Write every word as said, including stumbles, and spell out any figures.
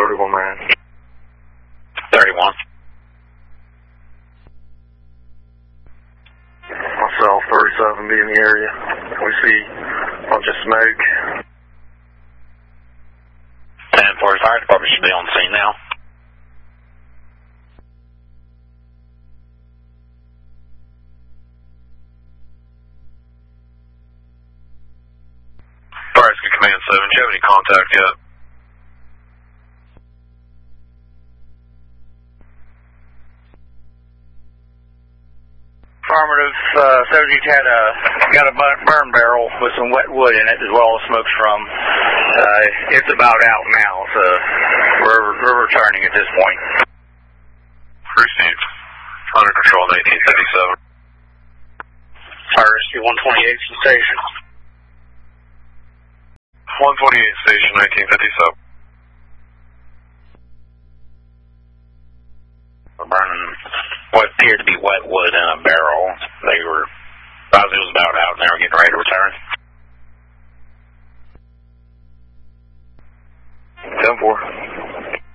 thirty-one man. thirty-one. Myself, thirty-seven, be in the area. We see a bunch of smoke. ten four, fire department should be on the scene now. Fire Rescue Command seven, do you have any contact yet? Affirmative, uh, subject had a, got a burn barrel with some wet wood in it as well as smoke from. Uh, it's about out now, so we're, we're returning at this point. Received. Under control, eighteen fifty-seven. Fire Rescue one twenty-eight station. one twenty-eight station, nineteen fifty-seven. We're burning what appeared to be wet wood in a barrel. They were, thought it was about out and they were getting ready to return. ten four.